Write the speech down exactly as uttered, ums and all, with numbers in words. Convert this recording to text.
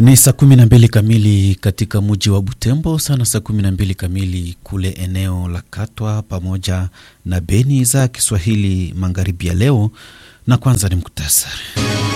Ni saa kumi na mbili kamili katika mji wa Butembo, sana saa kumi na mbili kamili kule eneo la Katwa pamoja na Beni za Kiswahili magharibi ya leo. Na kwanza ni muktasari.